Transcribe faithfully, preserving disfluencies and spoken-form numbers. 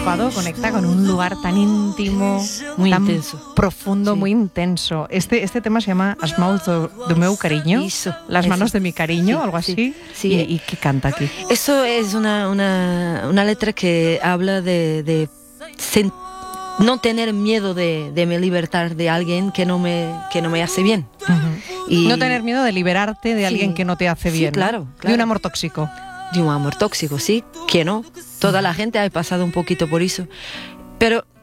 Fado conecta con un lugar tan íntimo, muy tan intenso, profundo, sí. muy intenso. Este, este tema se llama As Mãos do, do meu cariño, Eso, las eso. manos de mi cariño, Sí, algo así. sí, sí. ¿Y, ¿Y qué canta aquí? Eso es una, una, una letra que habla de, de sen- no tener miedo de, de me libertar de alguien que no me, que no me hace bien. Uh-huh. Y no tener miedo de liberarte de sí, alguien que no te hace sí, bien. claro, ¿no? claro. De un amor tóxico. De un amor tóxico, sí, que no. Toda la gente ha pasado un poquito por eso. Pero